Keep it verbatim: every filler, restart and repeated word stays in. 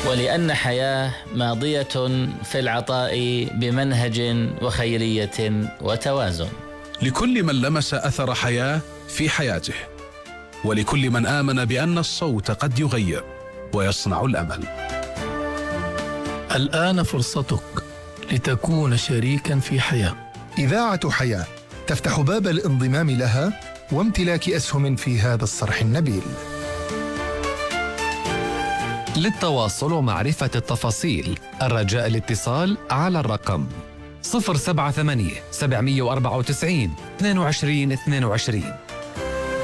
ولأن حياة ماضية في العطاء بمنهج وخيرية وتوازن. لكل من لمس أثر حياة في حياته، ولكل من آمن بأن الصوت قد يغير ويصنع الأمل. الآن فرصتك لتكون شريكا في حياة. إذاعة حياة تفتح باب الانضمام لها وامتلاك أسهم في هذا الصرح النبيل. للتواصل ومعرفة التفاصيل الرجاء الاتصال على الرقم صفر سبعة ثمانية سبعمئة وأربعة وتسعين اثنين وعشرين اثنين وعشرين.